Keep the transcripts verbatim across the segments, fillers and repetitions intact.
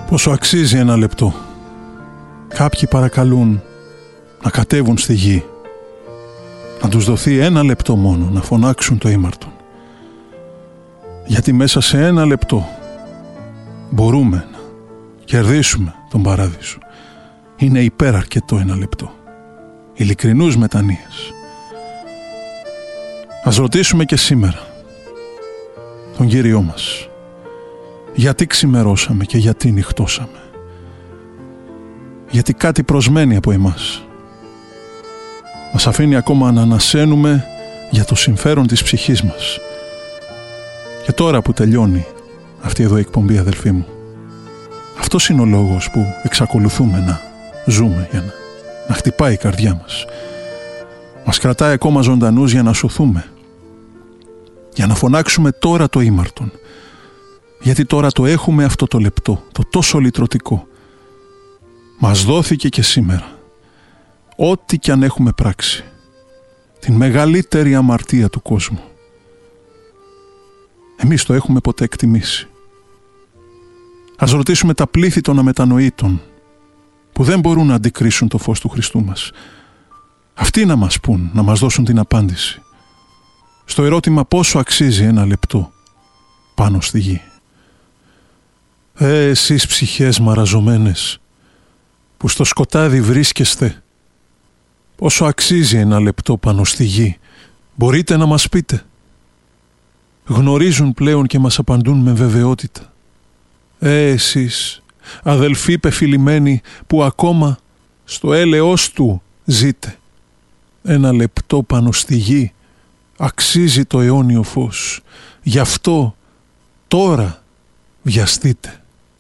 Πόσο αξίζει ένα λεπτό. Κάποιοι παρακαλούν να κατέβουν στη γη, να τους δοθεί ένα λεπτό μόνο να φωνάξουν το ήμαρτον. Γιατί μέσα σε ένα λεπτό μπορούμε να κερδίσουμε τον παράδεισο. Είναι υπεραρκετό ένα λεπτό ειλικρινούς μετανοίας. Ας ρωτήσουμε και σήμερα τον Κύριό μας, γιατί ξημερώσαμε και γιατί νυχτώσαμε. Γιατί κάτι προσμένει από εμάς. Μας αφήνει ακόμα να ανασένουμε για το συμφέρον της ψυχής μας. Και τώρα που τελειώνει αυτή εδώ η εκπομπή, αδελφοί μου, αυτός είναι ο λόγος που εξακολουθούμε να ζούμε, για να, να χτυπάει η καρδιά μας. Μας κρατάει ακόμα ζωντανούς για να σωθούμε, για να φωνάξουμε τώρα το ήμαρτον. Γιατί τώρα το έχουμε αυτό το λεπτό, το τόσο λυτρωτικό. Μας δόθηκε και σήμερα. Ό,τι κι αν έχουμε πράξει, την μεγαλύτερη αμαρτία του κόσμου, εμείς το έχουμε ποτέ εκτιμήσει. Ας ρωτήσουμε τα πλήθη των αμετανοήτων που δεν μπορούν να αντικρίσουν το φως του Χριστού μας. Αυτοί να μας πούν, να μας δώσουν την απάντηση στο ερώτημα πόσο αξίζει ένα λεπτό πάνω στη γη. Ε, εσείς ψυχές μαραζωμένες που στο σκοτάδι βρίσκεστε, πόσο αξίζει ένα λεπτό πάνω στη γη, μπορείτε να μας πείτε? Γνωρίζουν πλέον και μας απαντούν με βεβαιότητα. Ε, εσείς αδελφοί πεφυλημένοι που ακόμα στο έλεος του ζείτε, ένα λεπτό πάνω στη γη αξίζει το αιώνιο φως. Γι' αυτό τώρα βιαστείτε.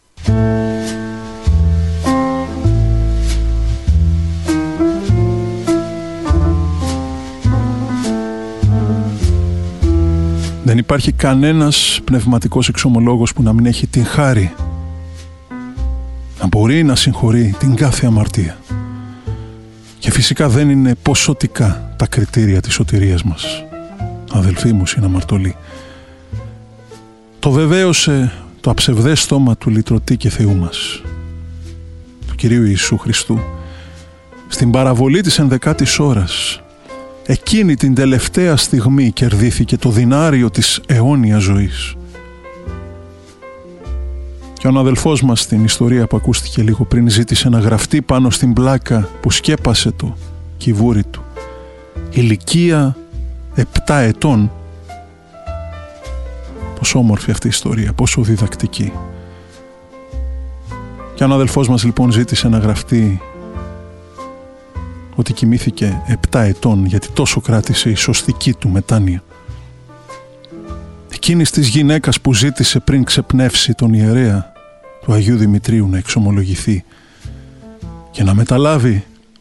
Δεν υπάρχει κανένας πνευματικός εξομολόγος που να μην έχει την χάρη να μπορεί να συγχωρεί την κάθε αμαρτία. Και φυσικά δεν είναι ποσοτικά τα κριτήρια της σωτηρίας μας, αδελφοί μου συναμαρτωλοί. Το βεβαίωσε το αψευδές στόμα του λυτρωτή και Θεού μας, του Κυρίου Ιησού Χριστού, στην παραβολή της ενδεκάτης ώρας. Εκείνη την τελευταία στιγμή κερδίθηκε το δινάριο της αιώνιας ζωής. Και ο αδελφός μας στην ιστορία που ακούστηκε λίγο πριν ζήτησε να γραφτεί πάνω στην πλάκα που σκέπασε το κυβούρι του ηλικία επτά ετών. Πόσο όμορφη αυτή η ιστορία, πόσο διδακτική. Και ο αδελφός μας λοιπόν ζήτησε να γραφτεί ότι κοιμήθηκε επτά ετών, γιατί τόσο κράτησε η σωστική του μετάνοια. Εκείνης της γυναίκας που ζήτησε πριν ξεπνεύσει τον ιερέα του Αγίου Δημητρίου να εξομολογηθεί και να μεταλάβει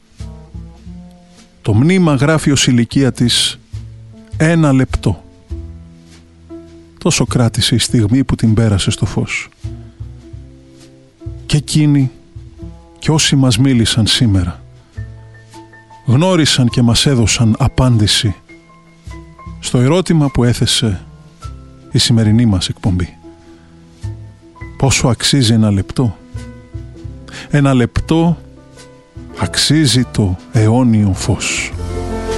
το μνήμα, γράφει ως ηλικία της ένα λεπτό. Τόσο κράτησε η στιγμή που την πέρασε στο φως. Και εκείνοι και όσοι μας μίλησαν σήμερα γνώρισαν και μας έδωσαν απάντηση στο ερώτημα που έθεσε η σημερινή μας εκπομπή. Πόσο αξίζει ένα λεπτό? Ένα λεπτό αξίζει το αιώνιο φως.